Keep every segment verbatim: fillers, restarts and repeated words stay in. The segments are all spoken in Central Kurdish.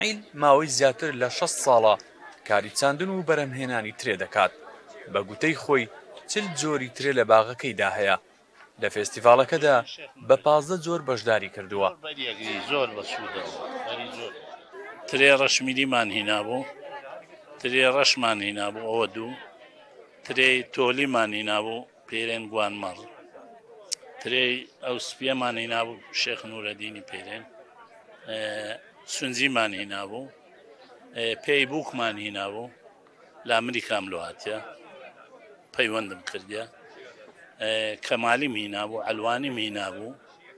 ئیسماعیل ماوەی زیاتر لە شەست ساڵە کاری چاندن و بەرهەمهێنانی ترێ دەکات. بە گوتەی خۆی چل جۆری ترێ لە باغەکەیدا هەیە. لە فێستیڤاڵەکەدا بە پازدە جۆر بەشداری کردووە. زۆر بەسوودە ترێ ڕەشمیریمان هینابوو، ترێ ڕەشمان هینابوو ئەوە دوو، ترێ تۆلیمان هینابوو پێرێن گوانمەڕ، ترێ ئەو سپیەمان هینابوو شێخ نورەدینی پێرێن، سونجیمان هینابوو، پێی بووکمان هینابوو لە ئەمریکام لۆ هاتیە پەیوەندم کردیە، کەمالیم هینابوو، ئەلوانیم هینابوو.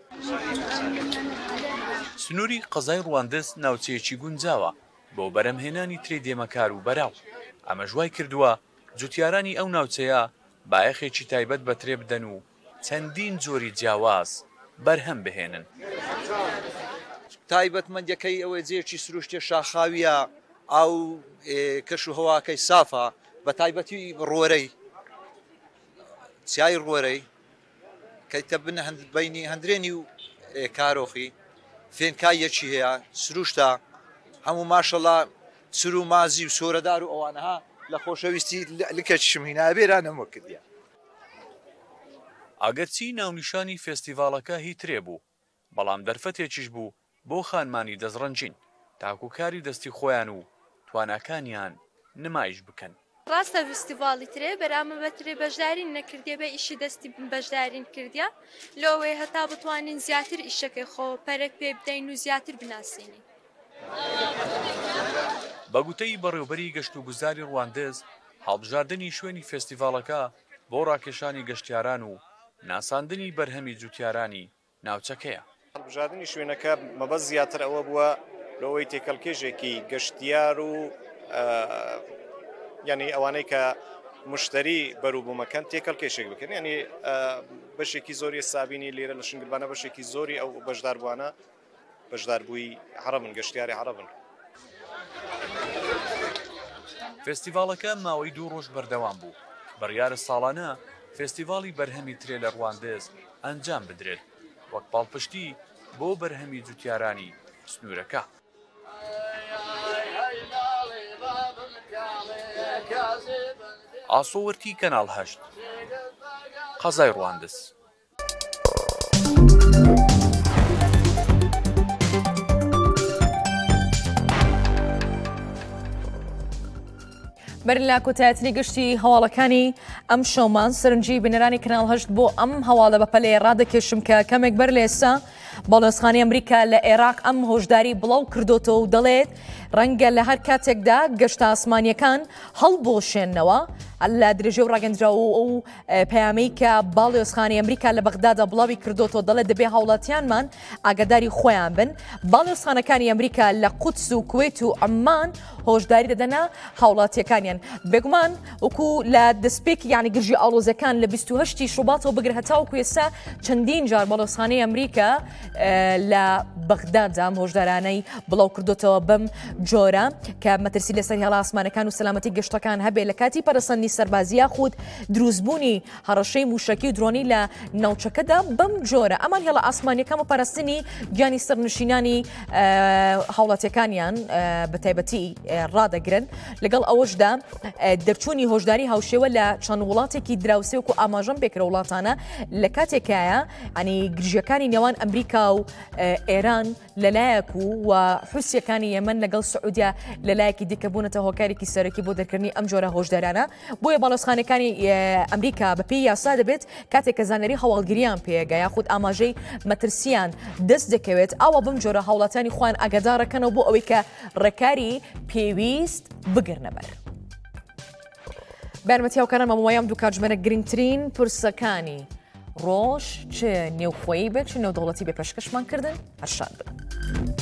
سنووری قەزای ڕواندز ناوچەیەکی گونجاوە بۆ بەرهەمهێنانی ترێ دێمەکار و بەراو. ئەمە ژوای کردووە جوتیارانی ئەو ناوچەیە بایەخێکی تایبەت بە ترێ بدەن و چەندین جۆری جیاواز بەرهەم بهێنن. تایبەتمەندیەکەی ئەوەی جێکی سروشتێ شاخاویە، ئەو کەش و هەواکەی سافە، بە تایبەتی ڕۆرەی چیای ڕۆرەی کەیتە بنە بینی هەندرێنی و کارۆخی فێنکای یەکی هەیە سروشتە هەموو ماشەڵا چر و مازی و سۆرەدار و ئەوانەها لە خۆشەویستی لکەچشم هینا بێرانەمە کردیە. ئەگەرچی ناونیشانی فێستیڤاڵەکە هی ترێ بوو، بەڵام دەرفەتێکیش بوو بۆ خانمانی دەزڕەنجین تاکوکاری دەستی خۆیان و تواناکانیان نمایش بکەن. ڕاستە فستیڤاڵی ترێ بەرامە بە ترێ بەشدارین نەکردێ بە ئیشی دەستی بەشدارین کردیا لەوەی هەتا بتوانین زیاتر ئیشەکەی خۆ پەرێک پێ بدەین و زیاتر بناسیینی. بە گوتەی بەڕێوەبەری گەشت و گوزاری ڕواندز هەڵبژاردننی شوێنی فێستیڤاڵەکە بۆ ڕاکێشانی گەشتیاران و ناساندنی بەرهەمی جوتیارانی ناوچەکەیە. هەڵبژاردننی شوێنەکە مەبەست زیاتر ئەوە بووە لەوەی تێکەڵکێژێکی گەشتیار و ینی ئەوانەی کە مشتری بەروبوومەکەن تێکەڵکێشێک بکەن، ینی بەشێکی زۆری سابینی لێرە لە شنگلبانە بەشێکی زۆری ئەو بەشداربووانە بەشداربووی عەرەبن، گەشتیاری عەرەبن. فێستیڤاڵەکە ماوەی دوو ڕۆژ بەردەوام بوو. بڕیارە ساڵانە فێستیڤاڵی بەرهەمی ترێ لە ڕواندز ئەنجام بدرێت وەک پاڵپشتی بۆ بەرهەمی جوتیارانی سنوورەکە. ئاسۆوەرتی کەناڵ هەشت قەزای ڕواندز. بەرن لە کۆتایەتنی گشتی هەواڵەکانی ئەم شەومان سەرنجی بنەرانی کەناڵ هەشت بۆ ئەم هەواڵە بە پەلەیە ڕادەکێشم کە کەمێک بەر لە ئێستا باڵۆزخانی ئەمریکا لە عێراق ئەم هۆشداری بڵاو کردوتەوە و دەڵێت ڕەنگە لە هەر کاتێکدا گەشتە ئاسمانیەکان هەڵبۆشێننەوە لە درێژە و ڕاگەندراوە ئەو پەیامەی کە باڵێۆزخانی ئەمریکا لە بەغدادا بڵاوی کردوتەوە دەڵێت دەبێ هاوڵاتیانمان ئاگاداری خۆیان بن. باڵێۆزخانەکانی ئەمریکا لە قودس و کوێت و عەمان هۆشداری دەدەنا هاوڵاتیەکانیان. بێگومان وەکو لە دەستپێکی یعنی گرژی ئاڵۆزەکان لە بیست و هەشتی شوباتەوە بگرە هەتاوەکو ئێستا چەندین جار باڵۆزخانەی ئەمریکا لە بەغدادا هۆشدارانەی بڵاو کردوتەوە بەم جۆرە کە مەترسی لەسەر هێڵە ئاسمانەکان و سەلامەتی گەشتەکان هەبێ لە کاتی پەرەسەندنی سەربازیە خود دروستبوونی هەڕەشەی موشەکی و درۆنی لە ناوچەکەدا بەم جۆرە ئەمان هێڵە ئاسمانیەکان و پەرستنی گیانی سەرنشینانی هاوڵاتیەکانیان بە تایبەتی ڕادەگرن. لەگەڵ ئەوەشدا دەرچوونی هۆشداری هاوشێوە لە چەند وڵاتێکی دراوسێ وەکو ئاماژەم پێکرە وڵاتانە لە کاتێکایە ئەنی گرژیەکانی نێوان ئەمریکا و ئێران لەلایەک و حوسیەکانی یەمەن لەگەڵ سعودیا لەلایەکی دیکەبوونەتە هۆکارێکی سەرەکی بۆ دەرکردنی ئەم جۆرە هۆشدارانە. بۆیە باڵۆزخانەکانی ئەمریکا بەپێی یاسا دەبێت کاتێک کە زانەری هەواڵگریان پێگە یاخود ئاماژەی مەترسیان دەست دەکەوێت ئاوا بم جۆرە هاوڵاتانی خوان ئاگادارەکەنەوە بۆ ئەوەی کە ڕێکاری پێویست بگرنە بەر. بەرمەتی هاوکاران مەمەوەیان دوو کاتژمێرە گرنگترین پرسەکانی ڕۆژ چ نێوخۆیی بێت چ نێودەوڵەتی بێ پێشکەشمان کردن هەرشاد بن.